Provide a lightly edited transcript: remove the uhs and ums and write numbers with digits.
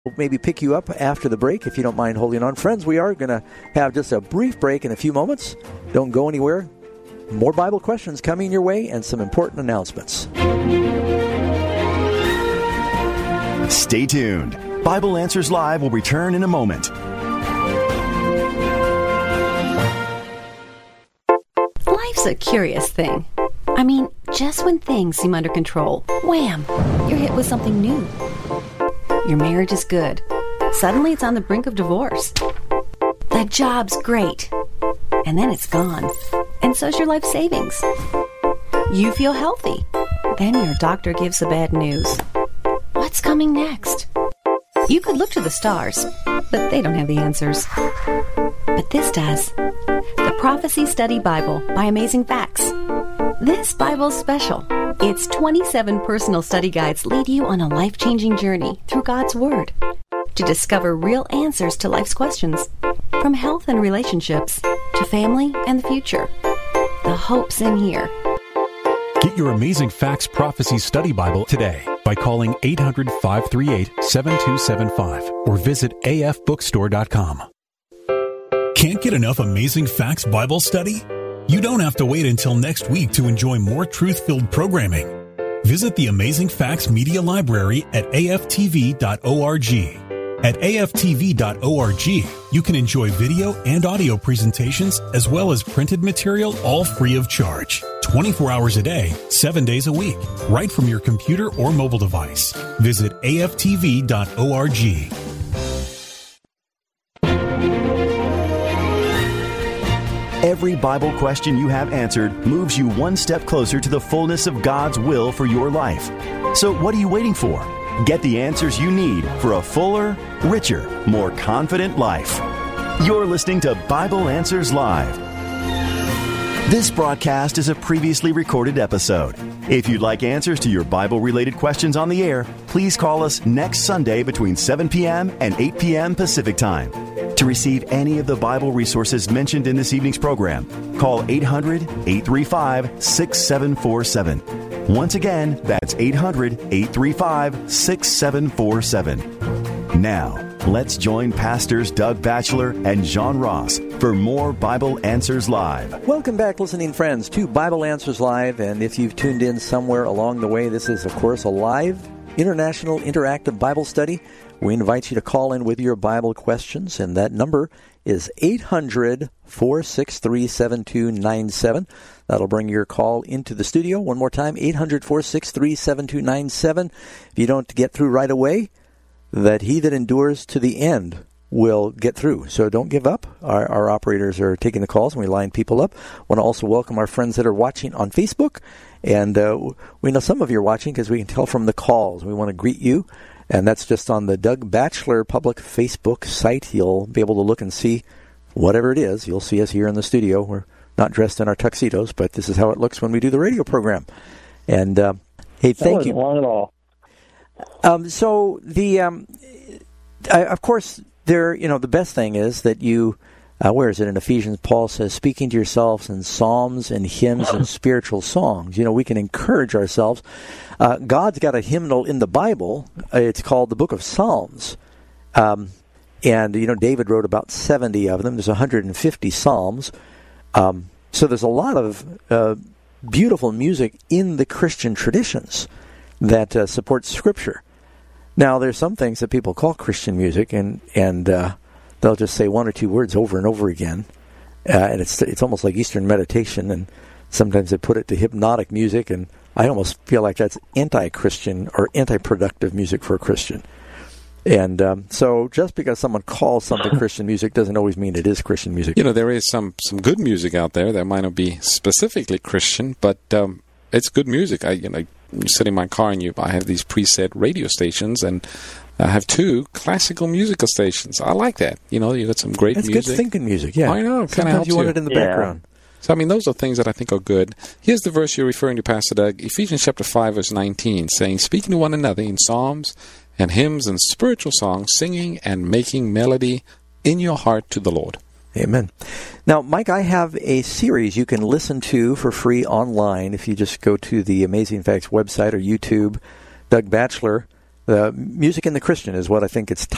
maybe pick you up after the break if you don't mind holding on. Friends, we are going to have just a brief break in a few moments. Don't go anywhere. More Bible questions coming your way and some important announcements. Stay tuned. Bible Answers Live will return in a moment. Life's a curious thing. I mean, just when things seem under control, wham, you're hit with something new. Your marriage is good. Suddenly it's on the brink of divorce. The job's great. And then it's gone. And so's your life savings. You feel healthy. Then your doctor gives the bad news. What's coming next? You could look to the stars, but they don't have the answers. But this does. The Prophecy Study Bible by Amazing Facts. This Bible's special. Its 27 personal study guides lead you on a life-changing journey through God's Word to discover real answers to life's questions, from health and relationships to family and the future. The hope's in here. Get your Amazing Facts Prophecy Study Bible today by calling 800-538-7275 or visit afbookstore.com. Can't get enough Amazing Facts Bible study? You don't have to wait until next week to enjoy more truth-filled programming. Visit the Amazing Facts Media Library at aftv.org. At aftv.org, you can enjoy video and audio presentations as well as printed material, all free of charge. 24 hours a day, 7 days a week, right from your computer or mobile device. Visit aftv.org. Every Bible question you have answered moves you one step closer to the fullness of God's will for your life. So what are you waiting for? Get the answers you need for a fuller, richer, more confident life. You're listening to Bible Answers Live. This broadcast is a previously recorded episode. If you'd like answers to your Bible-related questions on the air, please call us next Sunday between 7 p.m. and 8 p.m. Pacific Time. To receive any of the Bible resources mentioned in this evening's program, call 800-835-6747. Once again, that's 800-835-6747. Now, let's join Pastors Doug Batchelor and John Ross for more Bible Answers Live. Welcome back, listening friends, to Bible Answers Live. And if you've tuned in somewhere along the way, this is, of course, a live international interactive Bible study. We invite you to call in with your Bible questions, and that number is 800-463-7297. That'll bring your call into the studio. One more time, 800-463-7297. If you don't get through right away, that he that endures to the end will get through. So don't give up. Our operators are taking the calls, and we line people up. I want to also welcome our friends that are watching on Facebook. And we know some of you are watching because we can tell from the calls. We want to greet you. And that's just on the Doug Batchelor public Facebook site. You'll be able to look and see whatever it is. You'll see us here in the studio. We're not dressed in our tuxedos, but this is how it looks when we do the radio program. And, hey, thank you. That wasn't long at all. So of course, the best thing is that you, where is it in Ephesians? Paul says, speaking to yourselves in psalms and hymns and spiritual songs. We can encourage ourselves. God's got a hymnal in the Bible. It's called the Book of Psalms. And, David wrote about 70 of them. There's 150 psalms. So there's a lot of beautiful music in the Christian traditions that support Scripture. Now, there's some things that people call Christian music, and they'll just say one or two words over and over again, and it's almost like Eastern meditation, and sometimes they put it to hypnotic music, and I almost feel like that's anti-Christian or anti-productive music for a Christian. And so just because someone calls something Christian music doesn't always mean it is Christian music. There is some good music out there that might not be specifically Christian, but it's good music. You sit in my car and I have these preset radio stations, and I have 2 classical musical stations. I like that. You got some great music. That's good thinking music, yeah. I know. Sometimes you want it in the background. So, those are things that I think are good. Here's the verse you're referring to, Pastor Doug, Ephesians chapter 5, verse 19, saying, speaking to one another in psalms and hymns and spiritual songs, singing and making melody in your heart to the Lord. Amen. Now, Mike, I have a series you can listen to for free online if you just go to the Amazing Facts website or YouTube. Doug Batchelor, Music in the Christian is what I think it's